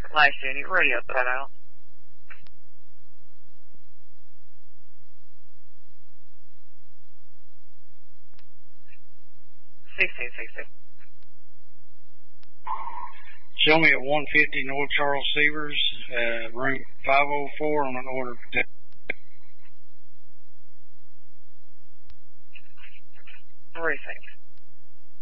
Last unit, radio cut out. 1660. Show me at 150 North Charles Severs, room 504 on an order. Briefing.